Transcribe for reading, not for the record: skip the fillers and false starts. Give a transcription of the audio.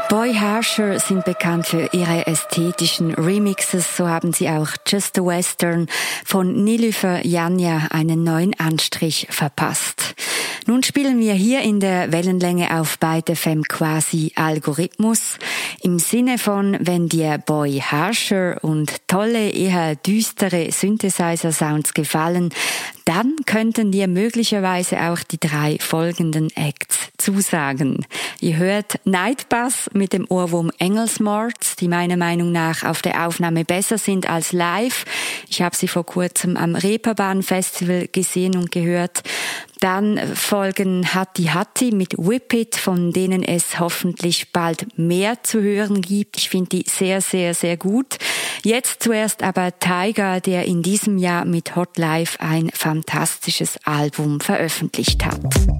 Boy Harsher sind bekannt für ihre ästhetischen Remixes. So haben sie auch Just a Western von Nilüfer Janja einen neuen Anstrich verpasst. Nun spielen wir hier in der Wellenlänge auf Byte FM quasi Algorithmus. Im Sinne von, wenn dir Boy Harsher und tolle, eher düstere Synthesizer-Sounds gefallen, dann könnten dir möglicherweise auch die 3 folgenden Acts zusagen. Ihr hört Nightbus mit dem Ohrwurm Engelsmorts, die meiner Meinung nach auf der Aufnahme besser sind als live. Ich habe sie vor kurzem am Reeperbahn Festival gesehen und gehört. Dann folgen Hatti Hatti mit Whip It, von denen es hoffentlich bald mehr zu hören gibt. Ich finde die sehr, sehr, sehr gut. Jetzt zuerst aber Tyga, der in diesem Jahr mit Hot Life ein fantastisches Album veröffentlicht hat.